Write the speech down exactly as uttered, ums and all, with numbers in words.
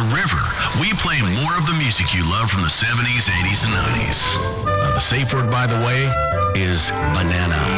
The River. We play more of the music you love from the seventies, eighties, and nineties. Uh, the safe word, by the way, is banana.